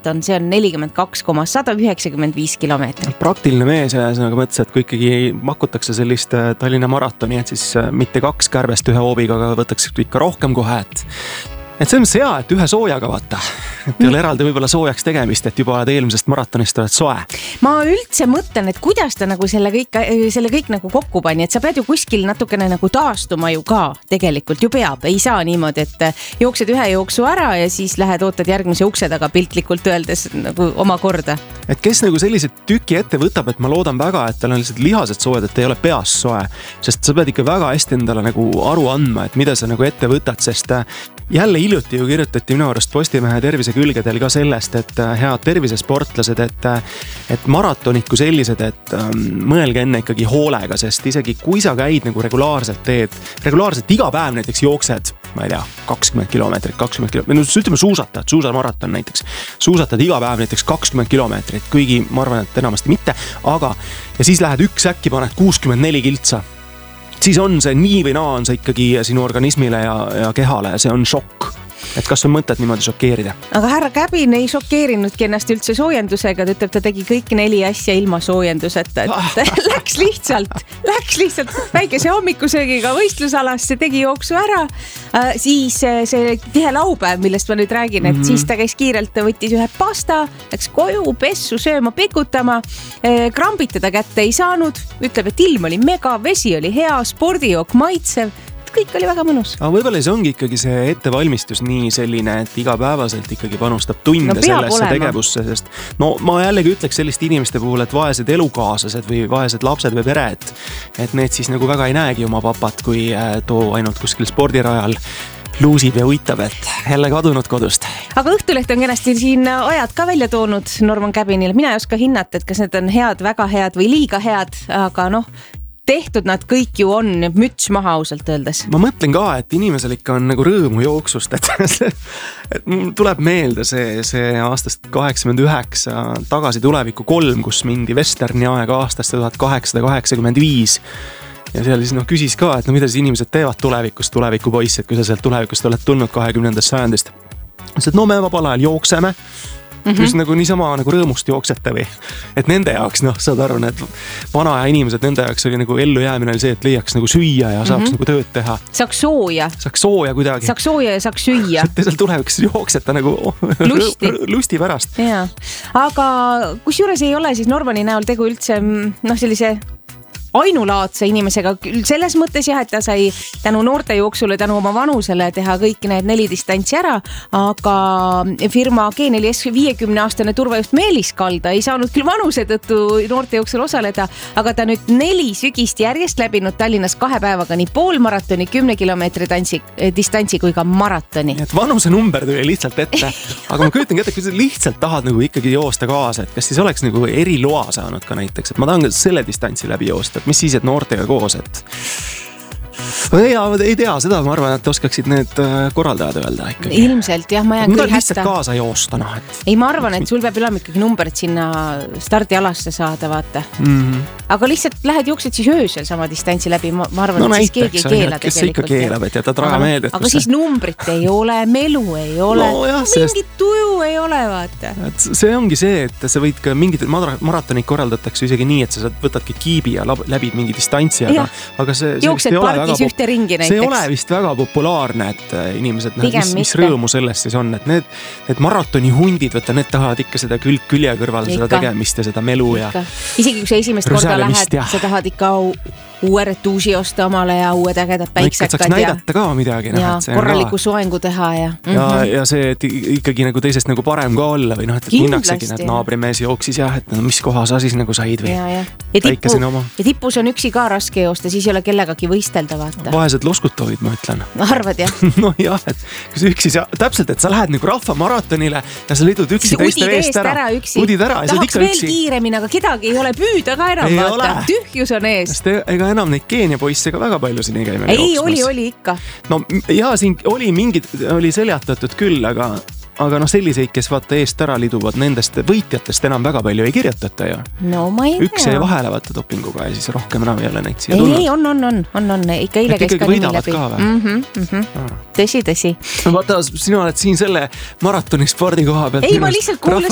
maraton, see on 42,195 kilomeetrit. Praktiline mees ja nagu mõttes, et kui ikkagi makutakse sellist Tallinna maratoni, et siis mitte 2 kärbest ühe hoobiga, aga võtaks ikka rohkem kohe, et see on hea, et ühe soojaga vaata. Et ei ole eraldi võib-olla soojaks tegemist, et juba oled eelmisest maratonist oled soe. Ma üldse mõtlen, et kuidas ta nagu selle kõik nagu kokku pani, et sa pead ju kuskil natukene nagu taastuma ju ka tegelikult ju peab. Ei saa niimoodi, et jooksed ühe jooksu ära ja siis lähed ootad järgmise ukse taga piltlikult öeldes nagu oma korda. Et kes nagu sellise tüki ette võtab, et ma loodan väga, et tal on lihtsalt lihased soojad, et ei ole peas soe. Sest sa pead ikka väga hästi endale nagu aru andma, et mida sa nagu ette võtad, sest jälle hiljuti ju kirjutati minu arust Postimehe tervise külgedel ka sellest, et head tervisesportlased, et maratonid kui sellised, et mõelge enne ikkagi hoolega, sest isegi kui sa käid nagu regulaarselt iga päev näiteks jooksed, ma ei tea, 20 kilomeetrit, ütleme suusamaraton näiteks, suusatad iga päev näiteks 20 kilomeetrit, kuigi ma arvan, et enamasti mitte, aga ja siis lähed üks äkki paned 64 kiltsa. Siis on see nii või naa on see ikkagi sinu organismile ja kehale, see on šokk. Et kas on mõtet niimoodi šokeerida? Aga härra Käbin ei šokeerinudki ennast üldse soojendusega, ta ütleb, ta tegi kõik 4 asja ilma soojenduseta, et läks lihtsalt väikese hommikusöögiga võistlusalasse, tegi jooksu ära, siis see tihe laupäev, millest ma nüüd räägin, et siis ta käis kiirelt, võttis ühe pasta, läks koju, pessu, sööma, pikutama, krambitada kätte ei saanud, ütleb, et ilm oli mega, vesi oli hea, spordijook maitsev, kõik oli väga mõnus. Aga võib-olla see ongi ikkagi see ettevalmistus nii selline, et igapäevaselt ikkagi panustab tunde sellesse tegevusse, sest no ma jällegi ütleks sellist inimeste puhul, et vaesed elukaaslased või vaesed lapsed või pere, et need siis nagu väga ei näegi oma papat, kui too ainult kuskil spordirajal luusib ja uitab, et jälle kadunud kodust. Aga Õhtuleht on kenasti siin ajad ka välja toonud Norman Käbinil. Mina ei oska hinnata, et kas need on head, väga head või liiga head, aga tehtud nad kõik ju on, müts maha ausalt öeldes. Ma mõtlen ka, et inimesel ikka on nagu rõõmu jooksust, et tuleb meelde see aastast 89 tagasi tuleviku 3, kus mindi Westerni aega aastast 1885. Ja seal siis küsis ka, et mida siis inimesed teevad tulevikupoiss, et kui sa sealt tulevikust oled tulnud 20. sajandist. Et me vabal ajal jookseme, kus nagu niisama nagu rõõmust jooksete või, et nende jaoks, saad aru, need vana ja inimesed, nende jaoks oli nagu ellu jäämine oli see, et leiaks nagu süüa ja saaks nagu tööd teha. Saaks sooja kuidagi. Saaks sooja ja saaks süüa. Te seal tulevikus jooksete nagu lusti pärast. Ja. Aga kusjuures ei ole siis Normani näol tegu üldse sellise ainulaadse inimesega, selles mõttes jah, et ta sai tänu noorte jooksule, tänu oma vanusele teha kõik need 4 distantsi ära, aga firma G4S 50-aastane turvajuht Meelis Kalda ei saanud küll vanuse tõttu noorte jooksul osaleda, aga ta nüüd 4 sügist järjest läbinud Tallinnas 2 päevaga nii poolmaratoni, 10 kilomeetri distantsi kui ka maratoni. Et vanuse number tuli lihtsalt ette, aga ma kujutan ette, kui sa lihtsalt tahad nagu ikkagi joosta kaasa, et kas siis oleks nagu eriloa saanud ka näiteks, et ma tahan ka selle distantsi läbi joosta. Mis siis, et noortega koos, et ei tea, seda ma arvan, et oskaksid need korraldajad öelda ikkagi. Ilmselt, jah, ma jään küll hätta. Lihtsalt kaasa joosta, Ei, ma arvan, et sul peab olema ikkagi numbrid sinna stardialasse saada, vaata. Aga lihtsalt lähed jooksed siis öösel sama distantsi läbi, ma arvan, et siis keegi ei keela tegelikult. Kes ikka keelab, et jätad raja meelde. Aga siis numbrit ei ole, melu ei ole, mingit tuju ei ole, vaata. See ongi see, et sa võid ka mingid maratonid korraldatakse isegi nii, et sa võtadki kiibi ja läbid mingi distantsi, aga see jooksed pargis ühte ringi näiteks. See ei ole vist väga populaarne, et inimesed, mis rõõmu sellest siis on, et need maratoni hundid, võtta, need tahavad ikka seda külje kõrval seda tegemist ja seda melu ja isegi kui sa esimest korda lähed, sa tahad ikka uue retuusi osta omale ja uued ägedad päiksekad saaks näidata ka midagi ja korraliku soengu teha ja see, et ikkagi nagu teisest nagu parem ka olla või et minnaksegi, et naabrimees jooksis et mis koha sa siis nagu said või väikeseni oma. Ja tippus on üksi ka raske joosta, siis ei ole kellegagi võistelda, vaata. Vaesed loskutavad, ma ütlen. Arvad, jah? No jah, et kui sa üksi, täpselt, et sa lähed nagu rahvamaratonile ja sa lidud üksi teiste eest ära. Udid ära. Tahaks veel kiiremini, aga kedagi ei ole püüda ka enam, vaata. Tühjus on ees. Enam neid Keenia poisse ka väga palju siin ei käime jooksmas. Oli ikka. No ja siin oli seljatatud küll, aga selliseid, kes vaata eest ära liduvad, nendest võitjatest enam väga palju ei kirjutata ju. No ma ei tea. Üks jäi vahele vaata dopinguga ja siis rohkem enam ei ole neid siia tulnud. Ei, on. Ikka eile käis ka nimi läbi. Tõsi. Vaata, sina oled siin selle maratoni spordi koha pealt. Ei, ma lihtsalt kuulasin